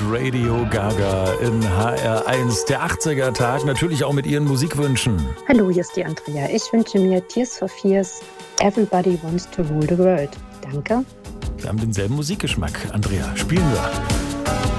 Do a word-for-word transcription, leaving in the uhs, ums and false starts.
Radio Gaga in H R eins. Der achtziger-Tag, natürlich auch mit Ihren Musikwünschen. Hallo, hier ist die Andrea. Ich wünsche mir Tears for Fears, Everybody Wants to Rule the World. Danke. Wir haben denselben Musikgeschmack. Andrea, spielen wir.